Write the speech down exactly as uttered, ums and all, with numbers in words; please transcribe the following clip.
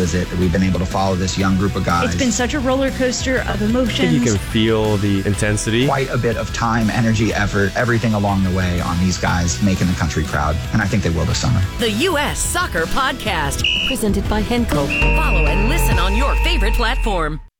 is it that we've been able to follow this young group of guys? It's been such a roller coaster of emotions. You can feel the intensity. Quite a bit of time, energy, effort, everything along the way on these guys making the country proud. And I think they will this summer. The U S Soccer Podcast, presented by Henkel. Follow and listen on your favorite platform.